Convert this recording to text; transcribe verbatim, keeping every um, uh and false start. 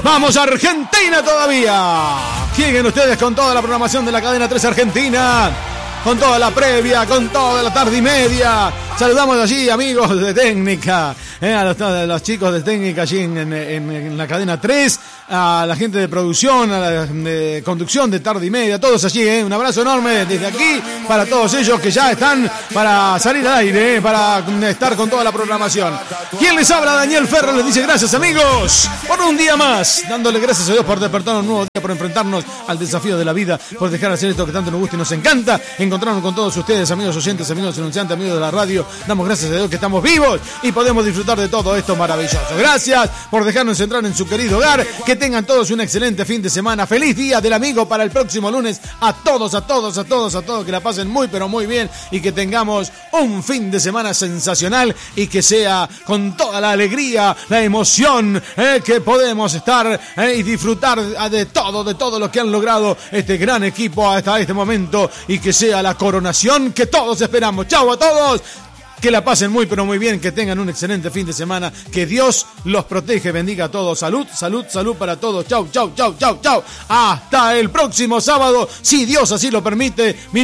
Vamos a Argentina todavía. Siguen ustedes con toda la programación de la cadena tres Argentina. Con toda la previa, con toda la tarde y media. Saludamos allí, amigos de técnica, eh, a, los, a los chicos de técnica allí en, en, en la cadena tres, a la gente de producción, a la de conducción de tarde y media, todos allí, eh, un abrazo enorme desde aquí para todos ellos que ya están para salir al aire, eh, para estar con toda la programación. ¿Quién les habla? Daniel Ferro les dice gracias, amigos, por un día más, dándole gracias a Dios por despertar un nuevo día, por enfrentarnos al desafío de la vida, por dejar hacer esto que tanto nos gusta y nos encanta, encontrarnos con todos ustedes, amigos oyentes, amigos denunciantes, amigos de la radio. Damos gracias a Dios que estamos vivos y podemos disfrutar de todo esto maravilloso. Gracias por dejarnos entrar en su querido hogar. Que tengan todos un excelente fin de semana. Feliz día del amigo para el próximo lunes. A todos, a todos, a todos, a todos. Que la pasen muy, pero muy bien. Y que tengamos un fin de semana sensacional. Y que sea con toda la alegría, la emoción eh, que podemos estar eh, y disfrutar de todo, de todo lo que han logrado este gran equipo hasta este momento. Y que sea la coronación que todos esperamos. Chau a todos. Que la pasen muy pero muy bien, que tengan un excelente fin de semana, que Dios los protege, bendiga a todos, salud, salud, salud para todos, chau, chau, chau, chau, chau, hasta el próximo sábado, si Dios así lo permite. Mi